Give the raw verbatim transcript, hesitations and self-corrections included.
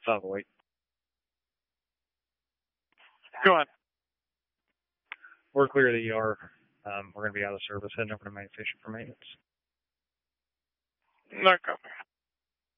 five oh eight. Go on. We're clear of the E R. Um, we're going to be out of service, heading over to main station for maintenance. No copy.